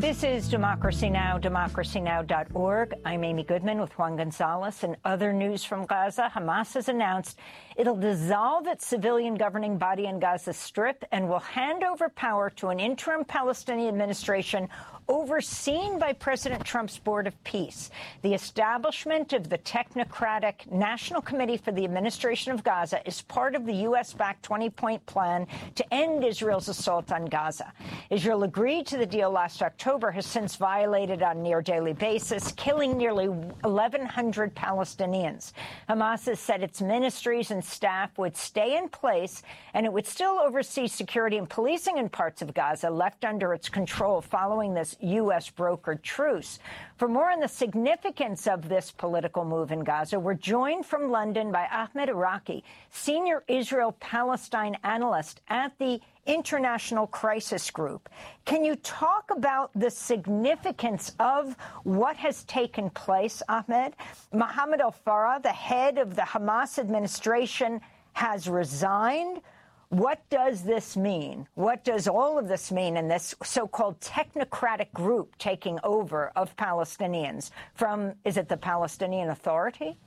This is Democracy Now!, democracynow.org. I'm Amy Goodman with Juan Gonzalez. And other news from Gaza, Hamas has announced it'll dissolve its civilian governing body in Gaza Strip and will hand over power to an interim Palestinian administration overseen by President Trump's Board of Peace. The establishment of the technocratic National Committee for the Administration of Gaza is part of the U.S.-backed 20-point plan to end Israel's assault on Gaza. Israel agreed to the deal last October, has since violated on a near-daily basis, killing nearly 1,100 Palestinians. Hamas has said its ministries and staff would stay in place, and it would still oversee security and policing in parts of Gaza left under its control following this U.S. brokered truce. For more on the significance of this political move in Gaza, we're joined from London by Ahmed Iraqi, senior Israel-Palestine analyst at the International Crisis Group. Can you talk about the significance of what has taken place, Ahmed? Mohammed al-Farah, the head of the Hamas administration, has resigned. What does this mean? What does all of this mean in this so-called technocratic group taking over of Palestinians from, is it the Palestinian Authority?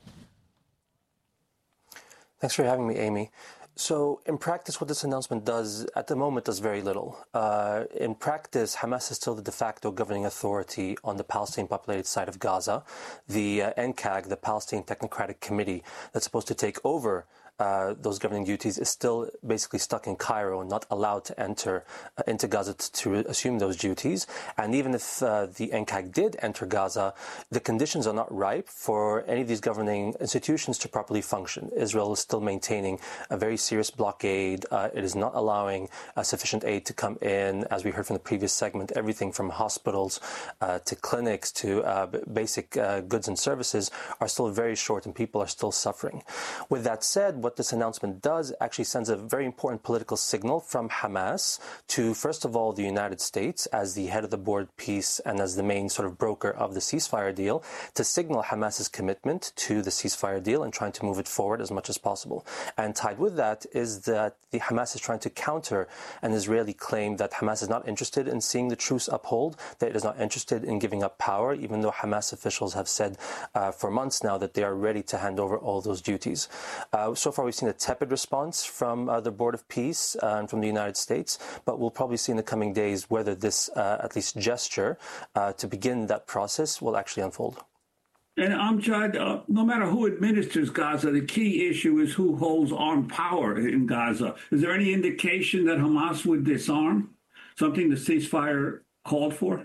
Thanks for having me, Amy. So in practice, what this announcement does at the moment does very little. In practice, Hamas is still the de facto governing authority on the Palestinian populated side of Gaza. The NCAG, the Palestinian Technocratic Committee, that's supposed to take over those governing duties, is still basically stuck in Cairo and not allowed to enter into Gaza to assume those duties. And even if the NCAG did enter Gaza, the conditions are not ripe for any of these governing institutions to properly function. Israel is still maintaining a very serious blockade. It is not allowing sufficient aid to come in. As we heard from the previous segment, everything from hospitals to clinics to basic goods and services are still very short, and people are still suffering. With that said, what this announcement does actually sends a very important political signal from Hamas to, first of all, the United States as the head of the Board of Peace and as the main sort of broker of the ceasefire deal, to signal Hamas's commitment to the ceasefire deal and trying to move it forward as much as possible. And tied with that is that the Hamas is trying to counter an Israeli claim that Hamas is not interested in seeing the truce uphold, that it is not interested in giving up power, even though Hamas officials have said for months now that they are ready to hand over all those duties. So far, we've seen a tepid response from the Board of Peace and from the United States, but we'll probably see in the coming days whether this, at least gesture, to begin that process will actually unfold. And Amjad, no matter who administers Gaza, the key issue is who holds armed power in Gaza. Is there any indication that Hamas would disarm, something the ceasefire called for?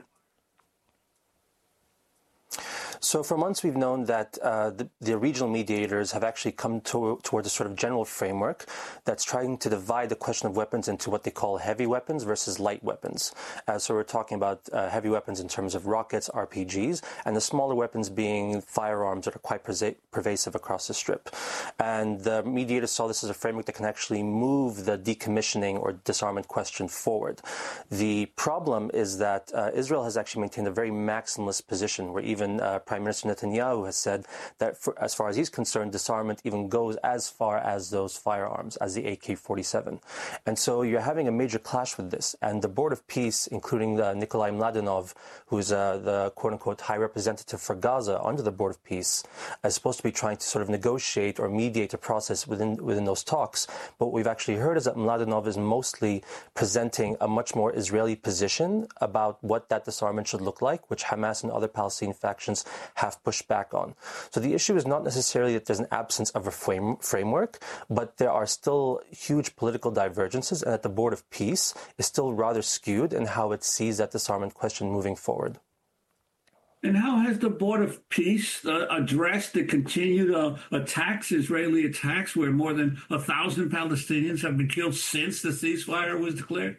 So for months, we've known that the regional mediators have actually come towards a sort of general framework that's trying to divide the question of weapons into what they call heavy weapons versus light weapons. So we're talking about heavy weapons in terms of rockets, RPGs, and the smaller weapons being firearms that are quite pervasive across the Strip. And the mediators saw this as a framework that can actually move the decommissioning or disarmament question forward. The problem is that Israel has actually maintained a very maximalist position where even Prime Minister Netanyahu has said that as far as he's concerned, disarmament even goes as far as those firearms, as the AK-47. And so you're having a major clash with this. And the Board of Peace, including Nikolai Mladenov, who's the quote-unquote high representative for Gaza under the Board of Peace, is supposed to be trying to sort of negotiate or mediate a process within those talks. But what we've actually heard is that Mladenov is mostly presenting a much more Israeli position about what that disarmament should look like, which Hamas and other Palestinian factions have pushed back on. So the issue is not necessarily that there's an absence of a framework, but there are still huge political divergences, and that the Board of Peace is still rather skewed in how it sees that disarmament question moving forward. And how has the Board of Peace addressed the continued attacks, Israeli attacks, where more than 1,000 Palestinians have been killed since the ceasefire was declared?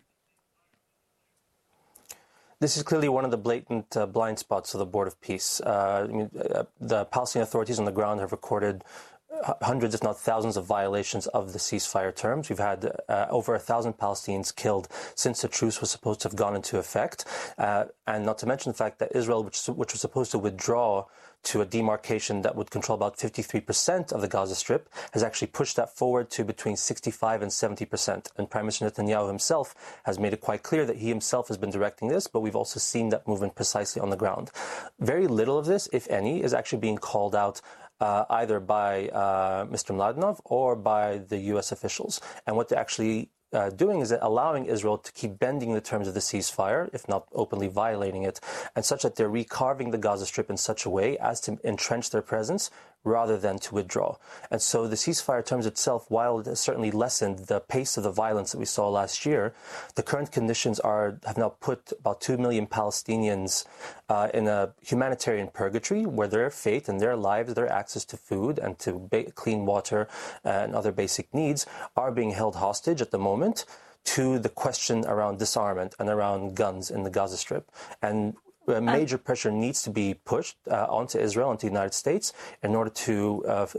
This is clearly one of the blatant blind spots of the Board of Peace. The Palestinian authorities on the ground have recorded hundreds, if not thousands, of violations of the ceasefire terms. We've had over 1,000 Palestinians killed since the truce was supposed to have gone into effect. And not to mention the fact that Israel, which was supposed to withdraw to a demarcation that would control about 53% of the Gaza Strip, has actually pushed that forward to between 65 and 70%. And Prime Minister Netanyahu himself has made it quite clear that he himself has been directing this, but we've also seen that movement precisely on the ground. Very little of this, if any, is actually being called out either by Mr. Mladenov or by the U.S. officials. And what they're actually doing is allowing Israel to keep bending the terms of the ceasefire, if not openly violating it, and such that they're recarving the Gaza Strip in such a way as to entrench their presence rather than to withdraw. And so the ceasefire terms itself, while it has certainly lessened the pace of the violence that we saw last year, the current conditions have now put about 2 million Palestinians in a humanitarian purgatory where their fate and their lives, their access to food and to clean water and other basic needs are being held hostage at the moment to the question around disarmament and around guns in the Gaza Strip. And major pressure needs to be pushed onto Israel, onto the United States, in order to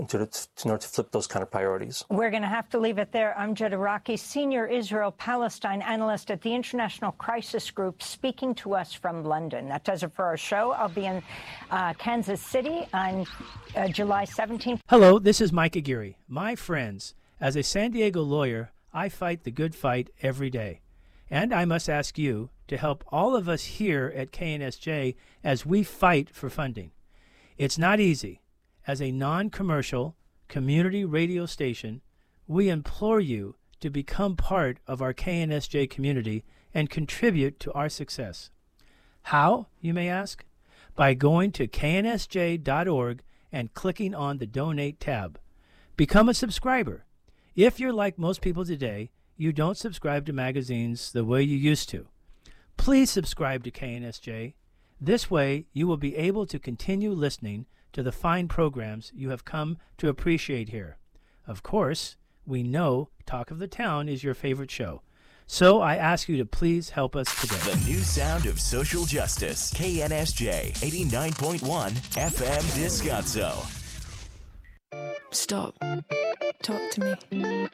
flip those kind of priorities. We're going to have to leave it there. Amjad Araki, senior Israel-Palestine analyst at the International Crisis Group, speaking to us from London. That does it for our show. I'll be in Kansas City on July 17th. Hello, this is Mike Aguirre. My friends, as a San Diego lawyer, I fight the good fight every day. And I must ask you to help all of us here at KNSJ as we fight for funding. It's not easy. As a non-commercial community radio station, we implore you to become part of our KNSJ community and contribute to our success. How, you may ask? By going to knsj.org and clicking on the Donate tab. Become a subscriber. If you're like most people today, you don't subscribe to magazines the way you used to. Please subscribe to KNSJ. This way, you will be able to continue listening to the fine programs you have come to appreciate here. Of course, we know Talk of the Town is your favorite show. So I ask you to please help us today. The new sound of social justice. KNSJ 89.1 FM Descanso. Stop. Talk to me.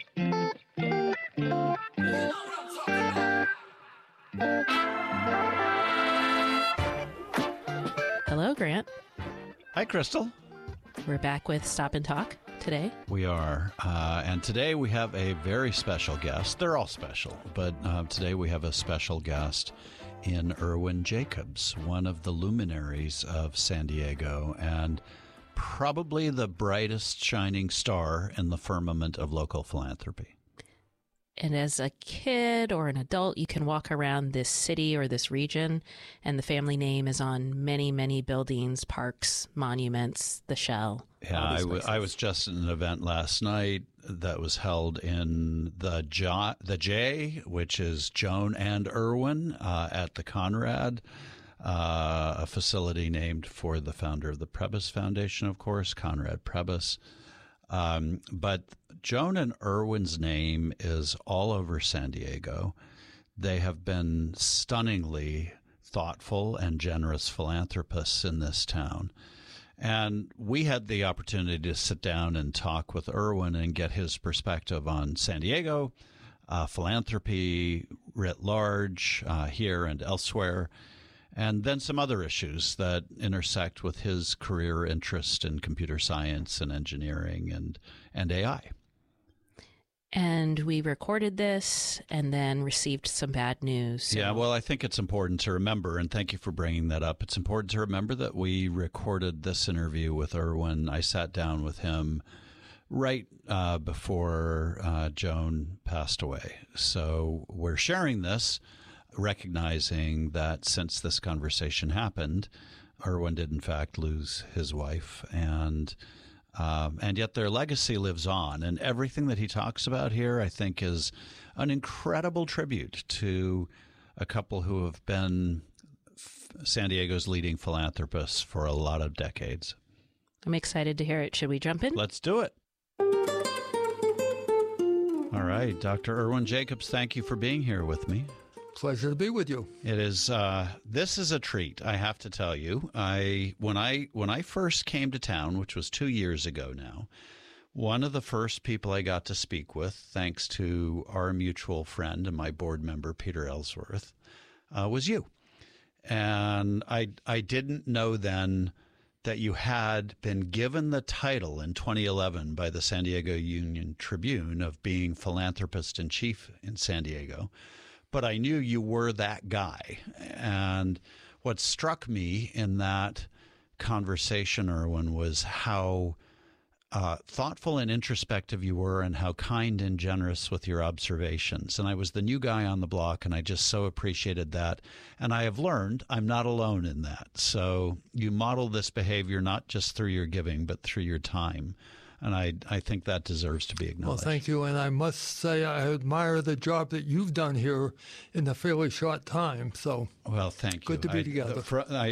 Hello, Grant. Hi, Crystal. We're back with Stop and Talk today. We are. And today we have a very special guest. They're all special, but today we have a special guest in Irwin Jacobs, one of the luminaries of San Diego and probably the brightest shining star in the firmament of local philanthropy. And as a kid or an adult, you can walk around this city or this region, and the family name is on many, many buildings, parks, monuments, the Shell. Yeah, I was just at an event last night that was held in the J, which is Joan and Irwin at the Conrad, a facility named for the founder of the Prebys Foundation, of course, Conrad Prebys. But Joan and Irwin's name is all over San Diego. They have been stunningly thoughtful and generous philanthropists in this town. And we had the opportunity to sit down and talk with Irwin and get his perspective on San Diego, philanthropy writ large here and elsewhere, and then some other issues that intersect with his career interest in computer science and engineering and AI. And we recorded this and then received some bad news. So. Yeah, well, I think it's important to remember, and thank you for bringing that up. It's important to remember that we recorded this interview with Irwin. I sat down with him right before Joan passed away. So we're sharing this, recognizing that since this conversation happened, Irwin did in fact lose his wife, and yet their legacy lives on. And everything that he talks about here, I think, is an incredible tribute to a couple who have been San Diego's leading philanthropists for a lot of decades. I'm excited to hear it. Should we jump in? Let's do it. All right, Dr. Irwin Jacobs, thank you for being here with me. Pleasure to be with you. It is. This is a treat, I have to tell you. When I first came to town, which was 2 years ago now, One of the first people I got to speak with, thanks to our mutual friend and my board member, Peter Ellsworth, was you. And I didn't know then that you had been given the title in 2011 by the San Diego Union Tribune of being philanthropist in chief in San Diego, but I knew you were that guy. And what struck me in that conversation, Erwin, was how thoughtful and introspective you were and how kind and generous with your observations. And I was the new guy on the block, and I just so appreciated that. And I have learned I'm not alone in that. So you model this behavior not just through your giving, but through your time. And I think that deserves to be acknowledged. Well, thank you. And I must say I admire the job that you've done here in a fairly short time. So, well, thank you. Good to be together.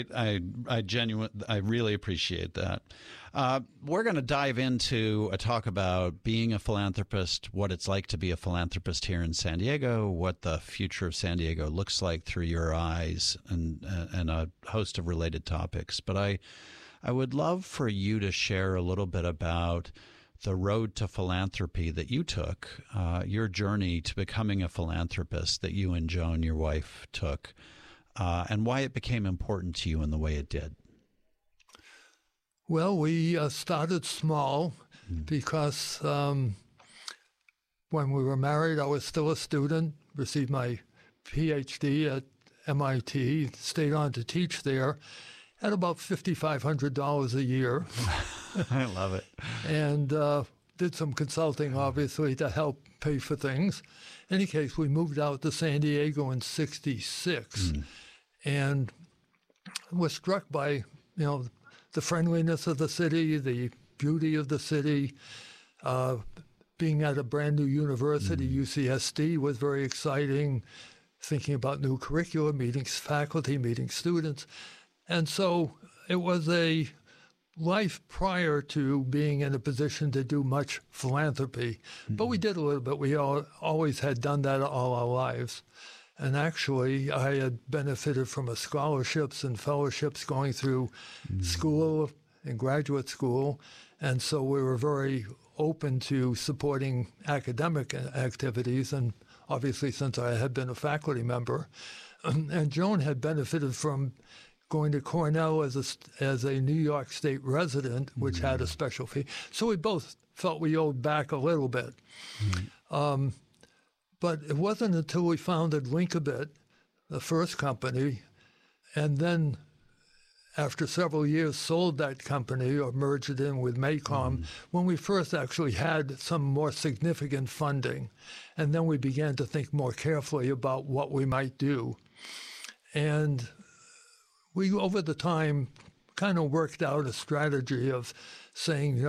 I really appreciate that. We're going to dive into a talk about being a philanthropist, what it's like to be a philanthropist here in San Diego, what the future of San Diego looks like through your eyes, and a host of related topics. But I would love for you to share a little bit about the road to philanthropy that you took, your journey to becoming a philanthropist that you and Joan, your wife, took, and why it became important to you in the way it did. Well, we started small because when we were married, I was still a student, received my PhD at MIT, stayed on to teach there, at about $5,500 a year. I love it. And did some consulting, obviously, to help pay for things. In any case, we moved out to San Diego in '66 and was struck by, the friendliness of the city, the beauty of the city. Being at a brand new university, UCSD, was very exciting, thinking about new curricula, meeting faculty, meeting students. And so it was a life prior to being in a position to do much philanthropy. But we did a little bit. We always had done that all our lives. And actually, I had benefited from scholarships and fellowships going through school and graduate school. And so we were very open to supporting academic activities. And obviously, since I had been a faculty member, and Joan had benefited from going to Cornell as a New York State resident, which had a special fee. So we both felt we owed back a little bit. But it wasn't until we founded Linkabit, the first company, and then after several years sold that company or merged it in with Maycom, when we first actually had some more significant funding. And then we began to think more carefully about what we might do. And we, over the time, kind of worked out a strategy of saying,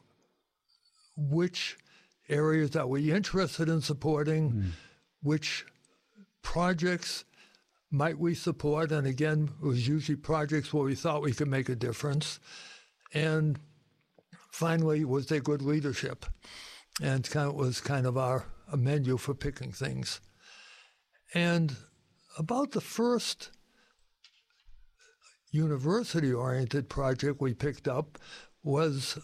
which areas are we interested in supporting, which projects might we support, and again, it was usually projects where we thought we could make a difference, and finally, was there good leadership? And it was kind of a menu for picking things. And about the first university-oriented project we picked up was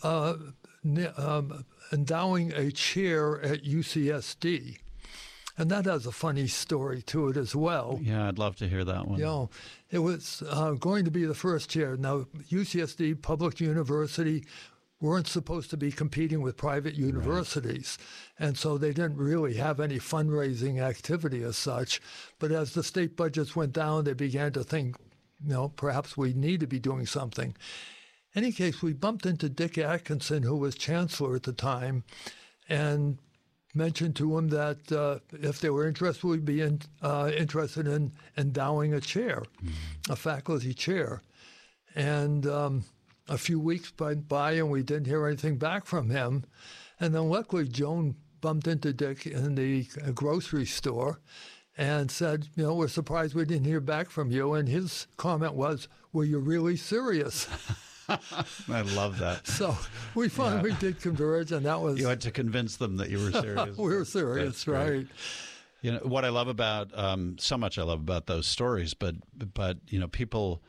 endowing a chair at UCSD. And that has a funny story to it as well. Yeah, I'd love to hear that one. It was going to be the first chair. Now, UCSD, public university, weren't supposed to be competing with private universities. Right. And so they didn't really have any fundraising activity as such. But as the state budgets went down, they began to think, perhaps we need to be doing something. In any case, we bumped into Dick Atkinson, who was chancellor at the time, and mentioned to him that if they were interested, we'd be interested in endowing a chair, a faculty chair. And a few weeks went by, and we didn't hear anything back from him. And then luckily, Joan bumped into Dick in the grocery store and said, we're surprised we didn't hear back from you. And his comment was, were you really serious? I love that. So we finally did converge, and that was... You had to convince them that you were serious. We were serious, right. What I love about, so much I love about those stories, but people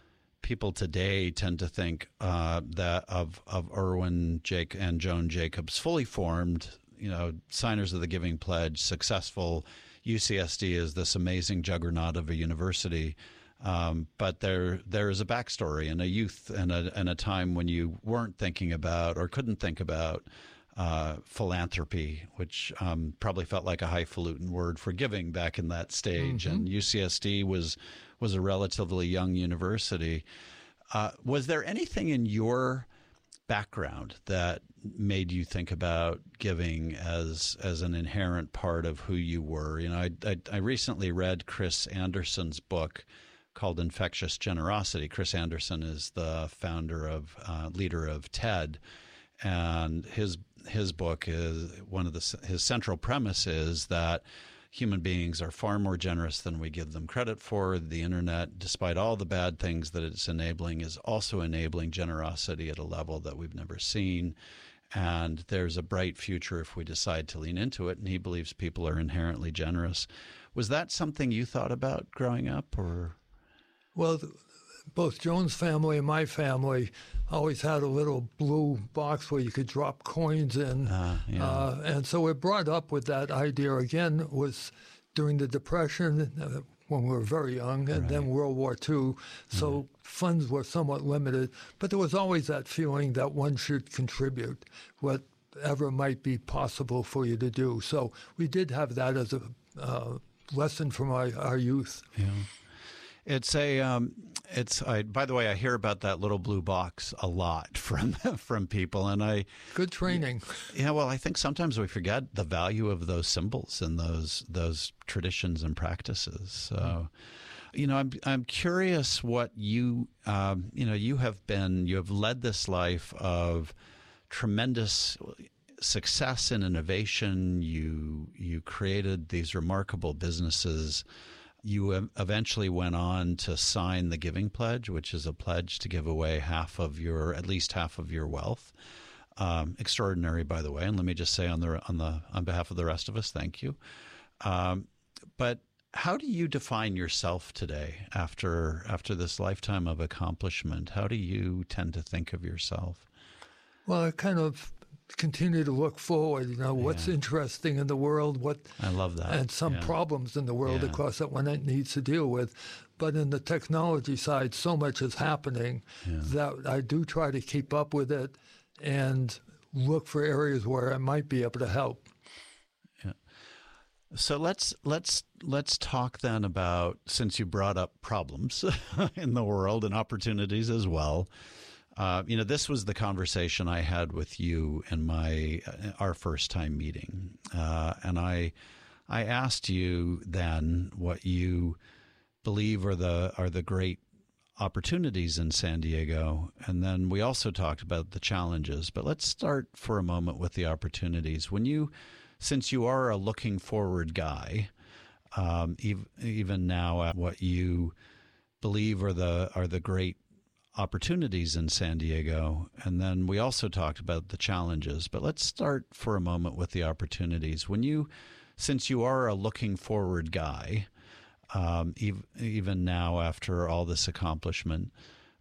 people today tend to think that of Erwin and Joan Jacobs, fully formed, signers of the Giving Pledge, successful. UCSD is this amazing juggernaut of a university. But there is a backstory and a youth and a time when you weren't thinking about or couldn't think about philanthropy, which probably felt like a highfalutin word for giving back in that stage. Mm-hmm. And UCSD was a relatively young university. Was there anything in your background that made you think about giving as an inherent part of who you were? I recently read Chris Anderson's book called Infectious Generosity. Chris Anderson is the leader of TED, and his book is his central premise is that human beings are far more generous than we give them credit for. The internet, despite all the bad things that it's enabling, is also enabling generosity at a level that we've never seen. And there's a bright future if we decide to lean into it. And he believes people are inherently generous. Was that something you thought about growing up, or? Well, both Joan's family and my family always had a little blue box where you could drop coins in. And so we're brought up with that idea. Again, was during the Depression when we were very young, and then World War II. So funds were somewhat limited. But there was always that feeling that one should contribute whatever might be possible for you to do. So we did have that as a lesson from our youth. Yeah. By the way, I hear about that little blue box a lot from people, and good training. Yeah, well, I think sometimes we forget the value of those symbols and those traditions and practices. So, I'm curious what you have led this life of tremendous success and innovation. You created these remarkable businesses. You eventually went on to sign the Giving Pledge, which is a pledge to give away at least half of your wealth. Extraordinary, by the way. And let me just say on behalf of the rest of us, thank you. But how do you define yourself today after this lifetime of accomplishment? How do you tend to think of yourself? Well, I kind of continue to look forward, what's interesting in the world, I love that. And some problems in the world, of course, that one needs to deal with. But in the technology side, so much is happening that I do try to keep up with it and look for areas where I might be able to help. Yeah. So let's talk then about, since you brought up problems in the world and opportunities as well. This was the conversation I had with you in our first time meeting, and I asked you then what you believe are the great opportunities in San Diego, and then we also talked about the challenges. But let's start for a moment with the opportunities. Since you are a looking forward guy, even now at what you believe are the great opportunities in San Diego, and then we also talked about the challenges. But let's start for a moment with the opportunities. Since you are a looking forward guy, even now after all this accomplishment,